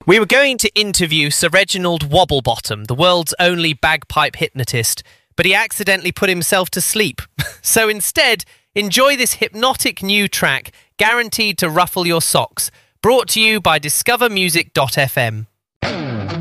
We were going to interview Sir Reginald Wobblebottom, the world's only bagpipe hypnotist, but he accidentally put himself to sleep. So instead, enjoy this hypnotic new track, guaranteed to ruffle your socks, brought to you by discovermusic.fm.